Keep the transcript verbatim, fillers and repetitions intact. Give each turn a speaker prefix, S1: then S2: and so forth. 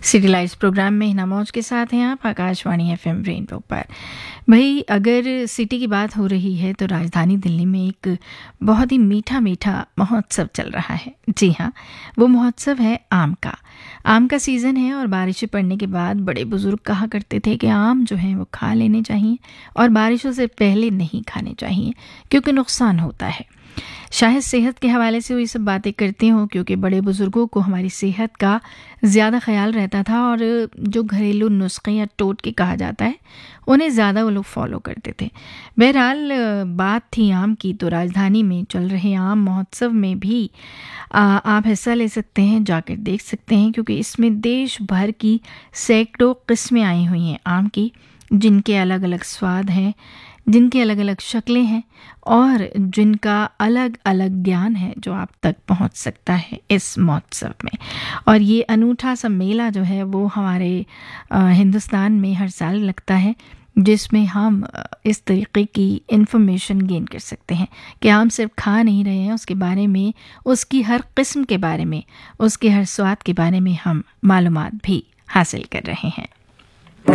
S1: City lights programme में हिना मौज के साथ हैं आप आकाशवाणी एफएम रेनबो पर। भाई अगर सिटी की बात हो रही है तो राजधानी दिल्ली में एक बहुत ही मीठा मीठा महोत्सव चल रहा है। जी हाँ, वो महोत्सव है आम का। आम का सीज़न है और बारिशें पड़ने के बाद बड़े बुजुर्ग कहा करते थे कि आम जो हैं वो खा लेने चाहिए और बारिशों से पहले नहीं खाने चाहिए क्योंकि नुकसान होता है। शायद सेहत के हवाले से वो ये सब बातें करते हों क्योंकि बड़े बुजुर्गों को हमारी सेहत का ज़्यादा ख्याल रहता था और जो घरेलू नुस्खे या टोटके कहा जाता है उन्हें ज़्यादा वो लोग फॉलो करते थे। बहरहाल बात थी आम की, तो राजधानी में चल रहे आम महोत्सव में भी आ, आप हिस्सा ले सकते हैं, जाकर देख सकते हैं क्योंकि इसमें देश भर की सैकड़ों किस्में आई हुई हैं आम की, जिनके अलग अलग स्वाद हैं, जिनकी अलग अलग शक्लें हैं और जिनका अलग अलग ज्ञान है जो आप तक पहुंच सकता है इस महोत्सव में। और ये अनूठा सा मेला जो है वो हमारे आ, हिंदुस्तान में हर साल लगता है, जिसमें हम इस तरीके की इन्फॉर्मेशन गेन कर सकते हैं कि आम सिर्फ खा नहीं रहे हैं, उसके बारे में, उसकी हर किस्म के बारे में, उसके हर स्वाद के बारे में हम मालूमात भी हासिल कर रहे हैं।